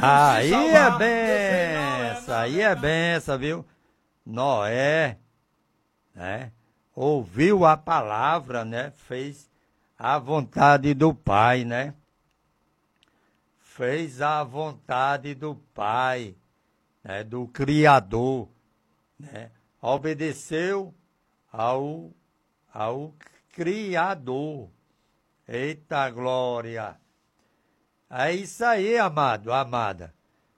Aí é benção, aí é benção, viu? Noé, né? Ouviu a palavra, né? Fez a vontade do Pai, né? Fez a vontade do Pai, né? Do Criador, né? Obedeceu ao Criador. Eita glória! É isso aí, amado, amada.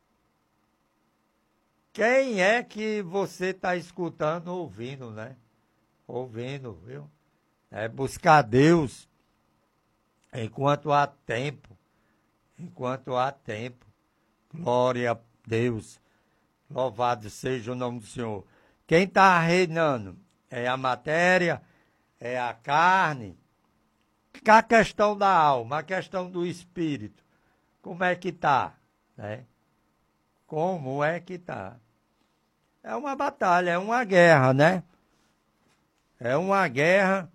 Quem é que você está escutando, ouvindo, né? Ouvindo, viu? É buscar Deus enquanto há tempo. Enquanto há tempo. Glória a Deus. Louvado seja o nome do Senhor. Quem está reinando é a matéria, é a carne. A questão da alma, a questão do espírito. Como é que está? Né? Como é que está? É uma batalha, é uma guerra, né? É uma guerra.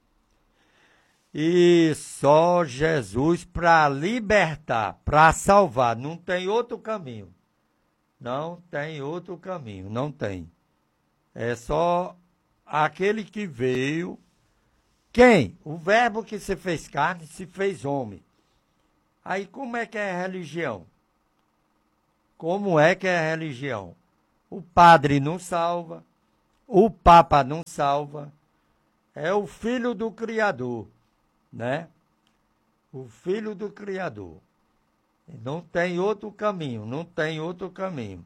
E só Jesus para libertar, para salvar. Não tem outro caminho. Não tem outro caminho, não tem. É só aquele que veio. Quem? O verbo que se fez carne, se fez homem. Aí como é que é a religião? Como é que é a religião? O padre não salva, o papa não salva, é o filho do Criador, né? O filho do Criador. Não tem outro caminho, não tem outro caminho.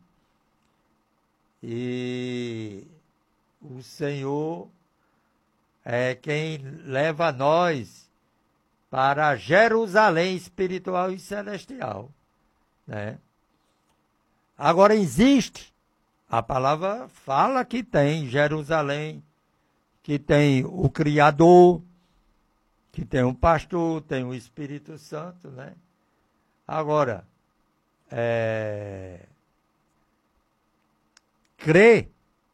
E o Senhor é quem leva nós para Jerusalém espiritual e celestial, né? Agora existe, a palavra fala que tem Jerusalém, que tem o Criador, que tem um pastor, tem o Espírito Santo, né? Agora, crer,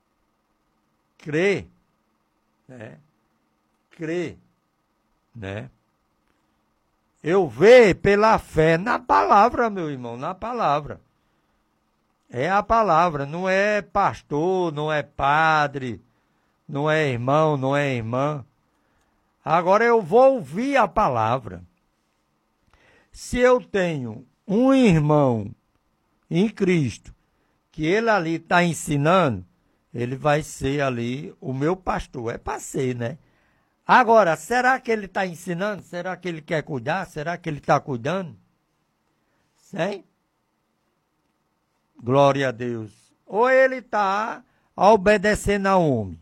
né? Crer, né? Eu vejo pela fé na palavra, meu irmão, na palavra. É a palavra, não é pastor, não é padre, não é irmão, não é irmã. Agora eu vou ouvir a palavra. Se eu tenho um irmão em Cristo, que ele ali está ensinando, ele vai ser ali o meu pastor. É para ser, né? Agora, será que ele está ensinando? Será que ele quer cuidar? Será que ele está cuidando? Sim? Glória a Deus. Ou ele está obedecendo a homem.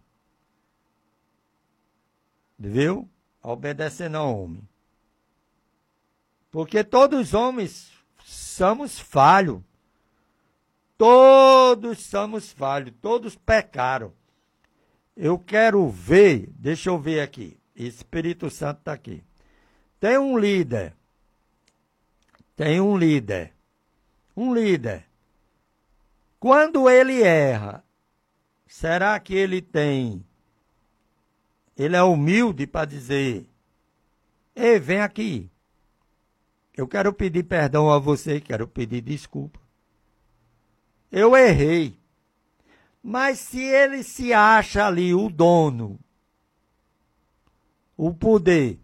Viu? Obedecendo a homem. Porque todos os homens somos falhos. Todos somos falhos. Todos pecaram. Eu quero ver, deixa eu ver aqui. Espírito Santo está aqui. Tem um líder. Tem um líder. Um líder. Quando ele erra, será que ele é humilde para dizer, ei, vem aqui. Eu quero pedir perdão a você, quero pedir desculpa. Eu errei. Mas se ele se acha ali o dono, o poder,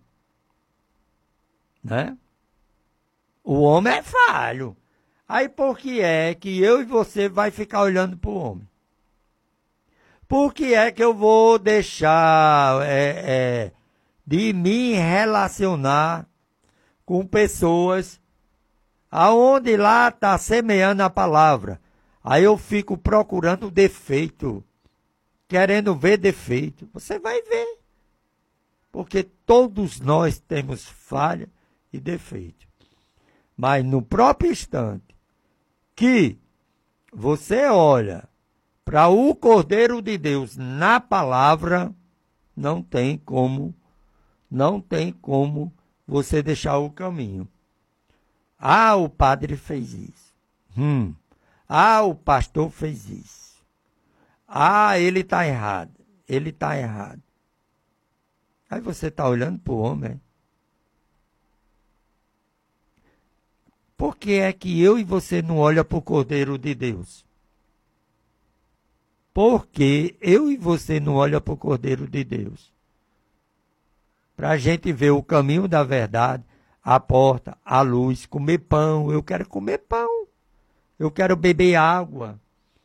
né? O homem é falho. Aí por que é que eu e você vai ficar olhando para o homem? Por que é que eu vou deixar de me relacionar com pessoas aonde lá está semeando a palavra? Aí eu fico procurando defeito, querendo ver defeito. Você vai ver. Porque todos nós temos falha e defeito. Mas no próprio instante que você olha para o Cordeiro de Deus na palavra, não tem como você deixar o caminho. Ah, o padre fez isso. Ah, o pastor fez isso. Ah, ele está errado. Ele está errado. Aí você está olhando para o homem. Por que é que eu e você não olha para o Cordeiro de Deus? Por que eu e você não olha para o Cordeiro de Deus? Para a gente ver o caminho da verdade, a porta, a luz, comer pão. Eu quero comer pão. Eu quero beber água.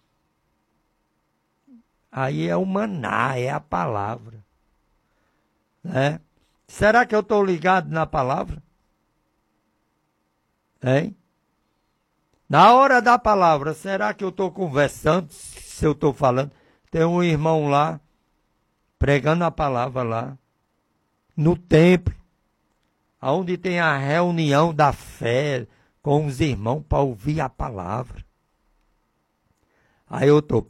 Aí é o maná, é a palavra. Né? Será que eu estou ligado na palavra? Hein? Na hora da palavra, será que eu estou conversando? Se eu estou falando, tem um irmão lá, pregando a palavra lá, no templo, onde tem a reunião da fé com os irmãos para ouvir a palavra. Aí eu estou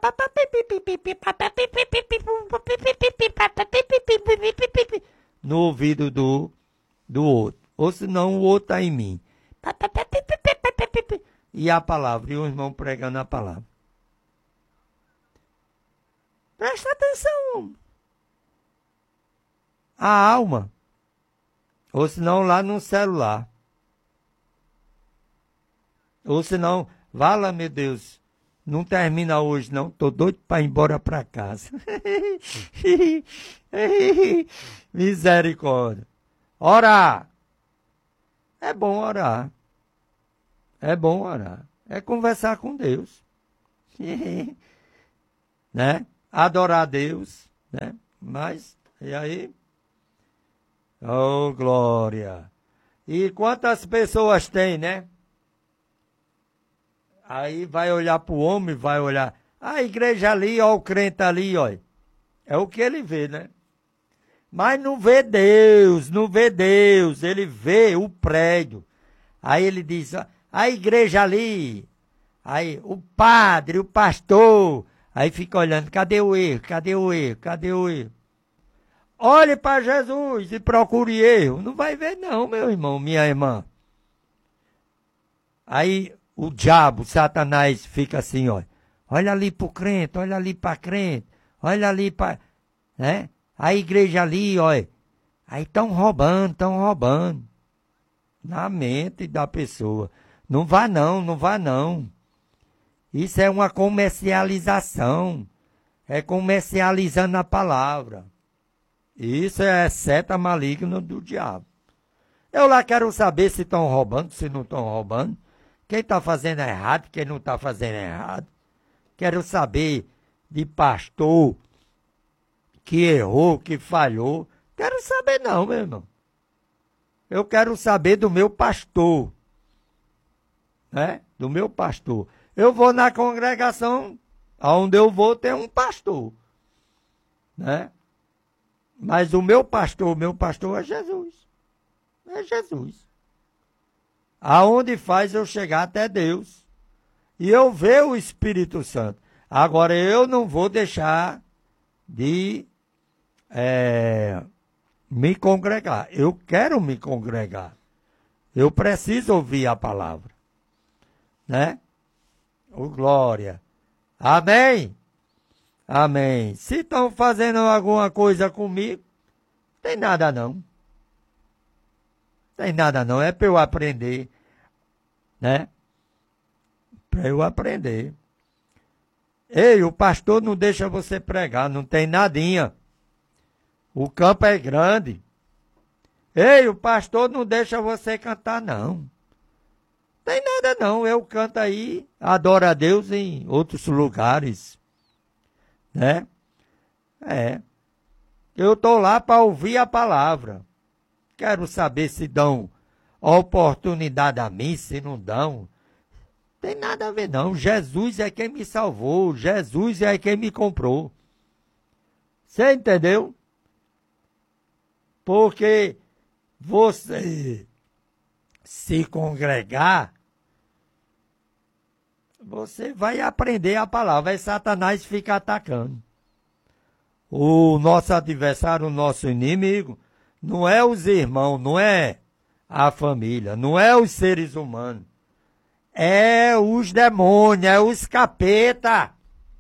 no ouvido do outro. Ou senão o outro está em mim. E a palavra, e o irmão pregando a palavra. Presta atenção. A alma. Ou senão lá no celular. Ou senão, vala, meu Deus, não termina hoje não, tô doido para ir embora para casa. Misericórdia. Orar. É bom orar. É bom orar. É conversar com Deus. Né? Adorar a Deus, né? Mas, e aí? Oh, glória. E quantas pessoas tem, né? Aí vai olhar para o homem, vai olhar. A igreja ali, ó, o crente ali, ó. É o que ele vê, né? Mas não vê Deus, não vê Deus. Ele vê o prédio. Aí ele diz, ó, a igreja ali. Aí o padre, o pastor. Aí fica olhando, cadê o erro? Cadê o erro? Cadê o erro? Olhe para Jesus e procure erro. Não vai ver não, meu irmão, minha irmã. Aí o diabo, Satanás, fica assim, ó. Olha ali para o crente, olha ali para crente, olha ali para... Né? A igreja ali, ó. Aí estão roubando. Na mente da pessoa. Não vá não, não vá não. Isso é uma comercialização. É comercializando a palavra. Isso é seta maligna do diabo. Eu lá quero saber se estão roubando, se não estão roubando. Quem está fazendo errado, quem não está fazendo errado. Quero saber de pastor que errou, que falhou. Quero saber não, meu irmão. Eu quero saber do meu pastor. Né? Do meu pastor. Eu vou na congregação, aonde eu vou tem um pastor. Né? Mas o meu pastor é Jesus. É Jesus. Aonde faz eu chegar até Deus. E eu ver o Espírito Santo. Agora eu não vou deixar de me congregar. Eu quero me congregar. Eu preciso ouvir a palavra. Né? Oh, glória. Amém? Amém. Se estão fazendo alguma coisa comigo, tem nada não. Tem nada não. É para eu aprender. Né? Para eu aprender. Ei, o pastor não deixa você pregar, não tem nadinha. O campo é grande. Ei, o pastor não deixa você cantar, não. Tem nada não, eu canto aí, adoro a Deus em outros lugares. Né? Eu estou lá para ouvir a palavra. Quero saber se dão oportunidade a mim, se não dão. Tem nada a ver não, Jesus é quem me salvou, Jesus é quem me comprou. Você entendeu? Porque você se congregar, você vai aprender a palavra, aí Satanás fica atacando. O nosso adversário, o nosso inimigo, não é os irmãos, não é a família, não é os seres humanos. É os demônios, é os capeta.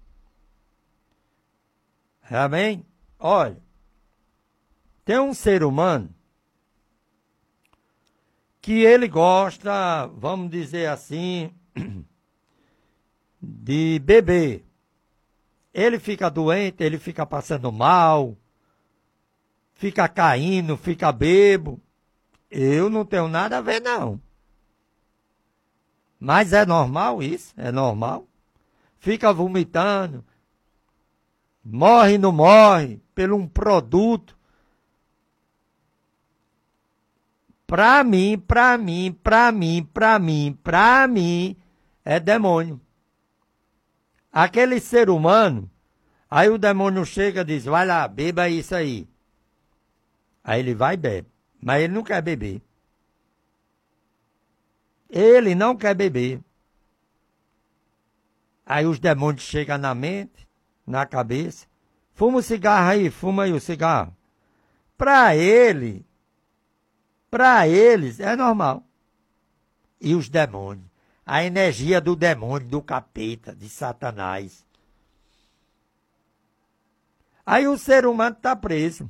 Amém? Olha, tem um ser humano que ele gosta, vamos dizer assim, de beber. Ele fica doente, ele fica passando mal, fica caindo, fica bebo. Eu não tenho nada a ver, não. Mas é normal isso, é normal. Fica vomitando, morre, não morre, por um produto. Pra mim, é demônio. Aquele ser humano, aí o demônio chega e diz, vai lá, beba isso aí. Aí ele vai e bebe, mas ele não quer beber. Ele não quer beber. Aí os demônios chegam na mente, na cabeça. Fuma o cigarro aí, fuma aí o cigarro. Para eles é normal. E os demônios? A energia do demônio, do capeta, de Satanás. Aí o ser humano está preso.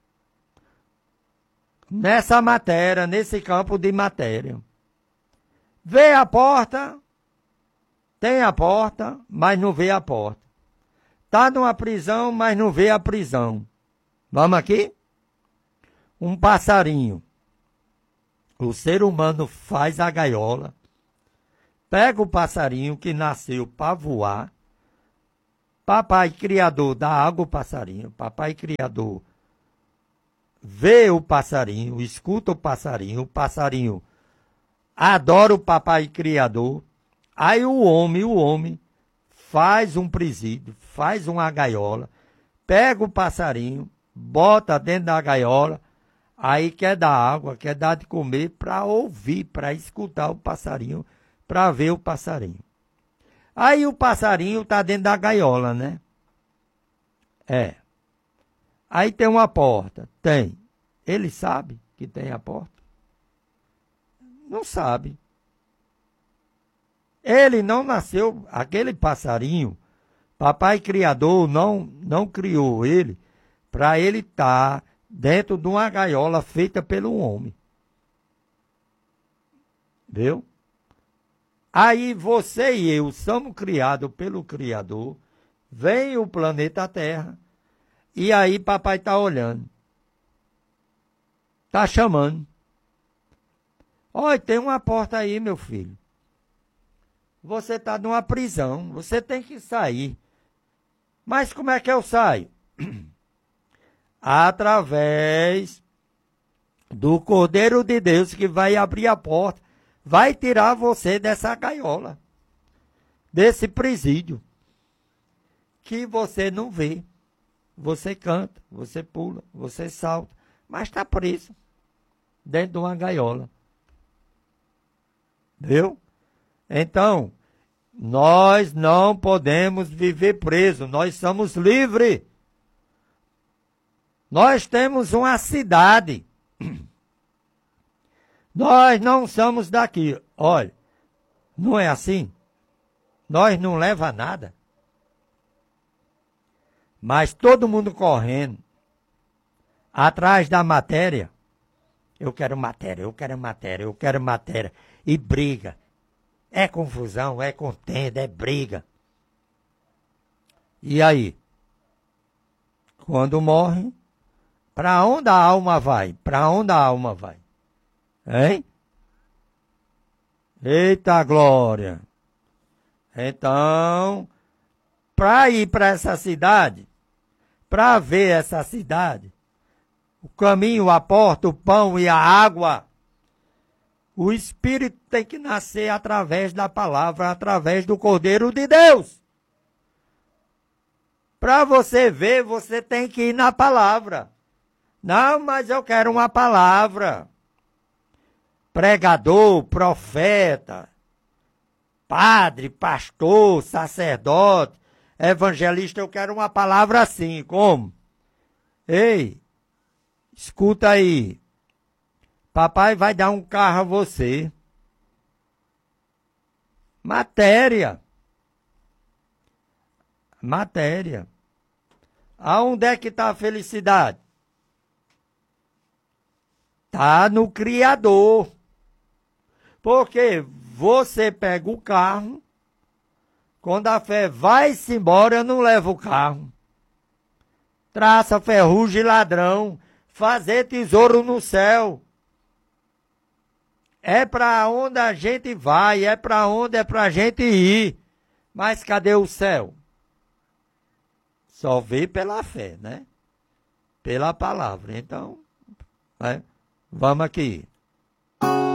Nessa matéria, nesse campo de matéria. Vê a porta, tem a porta, mas não vê a porta. Está numa prisão, mas não vê a prisão. Vamos aqui? Um passarinho. O ser humano faz a gaiola, pega o passarinho que nasceu para voar. Papai Criador dá água ao passarinho. Papai Criador vê o passarinho, escuta o passarinho adora o Papai Criador. Aí o homem faz um presídio, faz uma gaiola, pega o passarinho, bota dentro da gaiola, aí quer dar água, quer dar de comer para ouvir, para escutar o passarinho, para ver o passarinho. Aí o passarinho está dentro da gaiola, né? É. Aí tem uma porta. Tem. Ele sabe que tem a porta? Não sabe. Ele não nasceu, aquele passarinho, Papai Criador não criou ele para ele estar dentro de uma gaiola feita pelo homem. Viu? Aí você e eu somos criados pelo Criador, vem o planeta Terra, e aí papai está olhando. Está chamando. Olha, tem uma porta aí, meu filho. Você está numa prisão, você tem que sair. Mas como é que eu saio? Através do Cordeiro de Deus que vai abrir a porta, vai tirar você dessa gaiola, desse presídio, que você não vê. Você canta, você pula, você salta, mas está preso dentro de uma gaiola. Viu? Então, nós não podemos viver presos, nós somos livres. Nós temos uma cidade. Nós não somos daqui. Olha, não é assim? Nós não leva nada. Mas todo mundo correndo atrás da matéria. Eu quero matéria, eu quero matéria, eu quero matéria. E briga. É confusão, é contenda, é briga. E aí? Quando morre, para onde a alma vai? Para onde a alma vai? Hein? Eita glória! Então, para ir para essa cidade, para ver essa cidade, o caminho, a porta, o pão e a água, o Espírito tem que nascer através da palavra, através do Cordeiro de Deus. Para você ver, você tem que ir na palavra. Não, mas eu quero uma palavra. Pregador, profeta, padre, pastor, sacerdote, evangelista, eu quero uma palavra assim. Como? Ei, escuta aí. Papai vai dar um carro a você. Matéria. Matéria. Aonde é que está a felicidade? Está no Criador. Porque você pega o carro, quando a fé vai-se embora, eu não levo o carro. Traça, ferrugem, ladrão, fazer tesouro no céu. É para onde a gente vai, é para onde é para a gente ir. Mas cadê o céu? Só vê pela fé, né? Pela palavra. Então, né? Vamos aqui.